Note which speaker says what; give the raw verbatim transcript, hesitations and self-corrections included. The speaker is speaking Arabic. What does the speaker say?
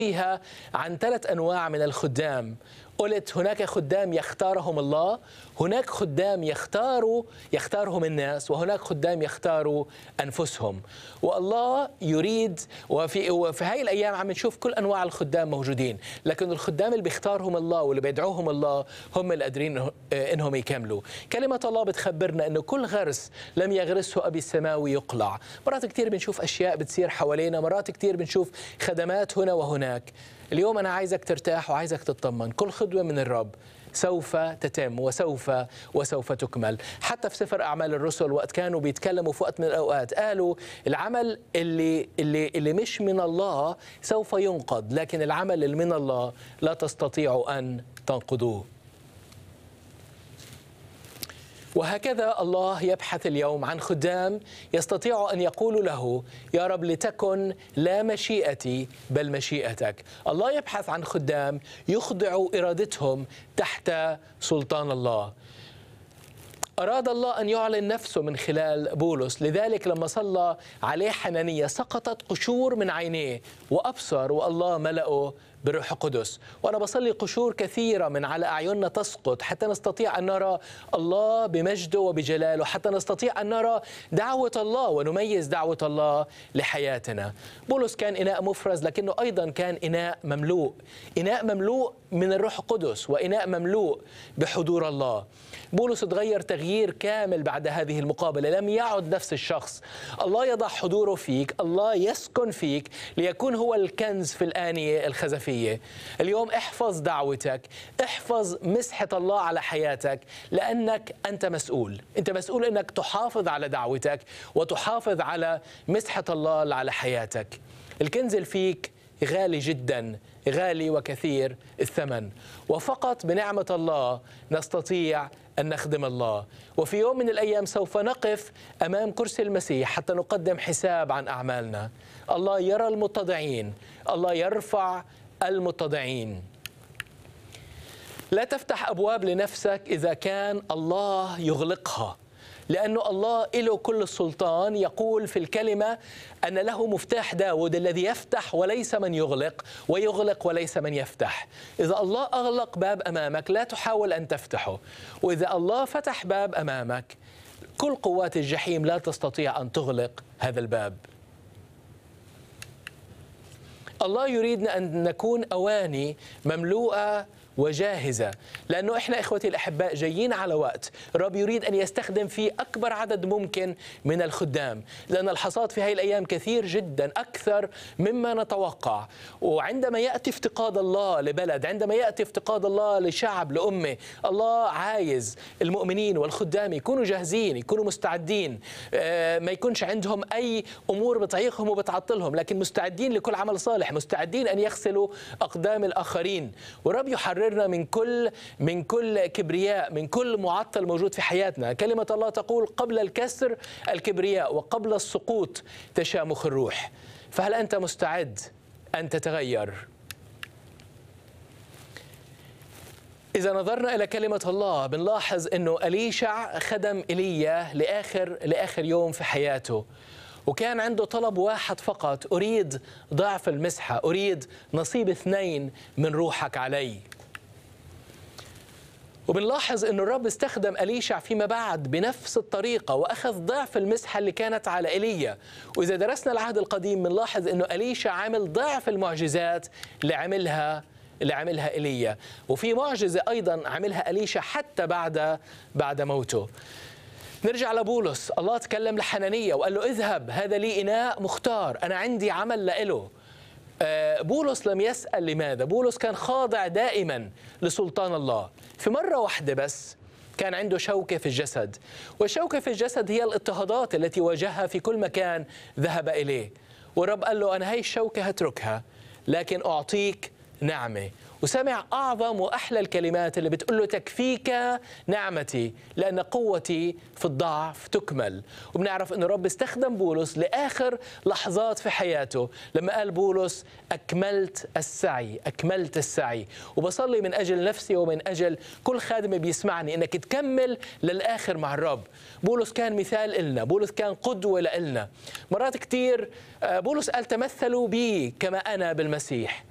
Speaker 1: فيها عن ثلاث أنواع من الخدام. قلت هناك خدام يختارهم الله، هناك خدام يختاروا يختارهم الناس، وهناك خدام يختاروا أنفسهم. والله يريد، وفي وفي هاي الأيام عم نشوف كل أنواع الخدام موجودين، لكن الخدام اللي بيختارهم الله واللي بيدعوهم الله هم اللي قادرين إنهم يكملوا. كلمة الله بتخبرنا إنه كل غرس لم يغرسه أبي السماوي يقلع. مرات كتير بنشوف أشياء بتصير حوالينا، مرات كتير بنشوف خدمات هنا وهناك. اليوم أنا عايزك ترتاح وعايزك تطمن، كل خدوة من الرب سوف تتم وسوف وسوف تكمل. حتى في سفر أعمال الرسل وقت كانوا بيتكلموا في وقت من الأوقات قالوا العمل اللي اللي اللي مش من الله سوف ينقض، لكن العمل اللي من الله لا تستطيعوا أن تنقضوه. وهكذا الله يبحث اليوم عن خدام يستطيعوا أن يقولوا له يا رب لتكن لا مشيئتي بل مشيئتك. الله يبحث عن خدام يخضعوا إرادتهم تحت سلطان الله. أراد الله أن يعلن نفسه من خلال بولس، لذلك لما صلى عليه حنانية سقطت قشور من عينيه وأبصر والله ملأه بالروح القدس. وأنا بصلي قشور كثيرة من على أعيننا تسقط حتى نستطيع أن نرى الله بمجده وبجلاله، حتى نستطيع أن نرى دعوة الله ونميز دعوة الله لحياتنا. بولس كان إناء مفرز، لكنه أيضا كان إناء مملوء، إناء مملوء من الروح القدس وإناء مملوء بحضور الله. بولس تغير تغيير كامل بعد هذه المقابلة، لم يعد نفس الشخص. الله يضع حضوره فيك، الله يسكن فيك ليكون هو الكنز في الآنية الخزفية. اليوم احفظ دعوتك، احفظ مسحة الله على حياتك، لأنك أنت مسؤول. أنت مسؤول أنك تحافظ على دعوتك وتحافظ على مسحة الله على حياتك. الكنز اللي فيك غالي جدا، غالي وكثير الثمن، وفقط بنعمة الله نستطيع أن نخدم الله. وفي يوم من الأيام سوف نقف أمام كرسي المسيح حتى نقدم حساب عن أعمالنا. الله يرى المتضعين، الله يرفع المتضعين. لا تفتح أبواب لنفسك إذا كان الله يغلقها، لأنه الله له كل السلطان. يقول في الكلمة أن له مفتاح داود الذي يفتح وليس من يغلق، ويغلق وليس من يفتح. إذا الله أغلق باب أمامك لا تحاول أن تفتحه، وإذا الله فتح باب أمامك كل قوات الجحيم لا تستطيع أن تغلق هذا الباب. الله يريدنا أن نكون أواني مملوءة وجاهزة، لأنه إحنا إخوتي الأحباء جايين على وقت الرب يريد أن يستخدم فيه أكبر عدد ممكن من الخدام، لأن الحصاد في هذه الأيام كثير جدا أكثر مما نتوقع. وعندما يأتي افتقاد الله لبلد، عندما يأتي افتقاد الله لشعب لأمة، الله عايز المؤمنين والخدام يكونوا جاهزين، يكونوا مستعدين، ما يكونش عندهم أي أمور بتعيقهم وبتعطلهم، لكن مستعدين لكل عمل صالح، مستعدين أن يغسلوا أقدام الآخرين. ورب يحرر من كل من كل كبرياء، من كل معطل موجود في حياتنا. كلمة الله تقول قبل الكسر الكبرياء وقبل السقوط تشامخ الروح. فهل أنت مستعد أن تتغير؟ إذا نظرنا إلى كلمة الله بنلاحظ أنه أليشع خدم إيليا لآخر لآخر يوم في حياته، وكان عنده طلب واحد فقط: أريد ضعف المسحة، أريد نصيب اثنين من روحك علي. وبنلاحظ أن الرب استخدم أليشع فيما بعد بنفس الطريقة وأخذ ضعف المسحة اللي كانت على إيليا. وإذا درسنا العهد القديم بنلاحظ أنه أليشع عمل ضعف المعجزات اللي عملها اللي عملها إيليا، وفي معجزة أيضا عملها أليشع حتى بعد بعد موته. نرجع لبولس، الله تكلم لحنانية وقال له اذهب، هذا لي إناء مختار، أنا عندي عمل لإله. بولس لم يسأل لماذا، بولس كان خاضع دائما لسلطان الله. في مرة واحدة بس كان عنده شوكة في الجسد، والشوكة في الجسد هي الاضطهادات التي واجهها في كل مكان ذهب إليه. والرب قال له أنا هاي الشوكة هتركها، لكن أعطيك نعمة. وسمع أعظم وأحلى الكلمات اللي بتقول له تكفيك نعمتي لأن قوتي في الضعف تكمل. وبنعرف أن الرب استخدم بولس لآخر لحظات في حياته لما قال بولس أكملت السعي، أكملت السعي. وبصلي من أجل نفسي ومن أجل كل خادم بيسمعني إنك تكمل للآخر مع الرب. بولس كان مثال إلنا، بولس كان قدوة لإلنا. مرات كتير بولس قال تمثلوا بي كما أنا بالمسيح.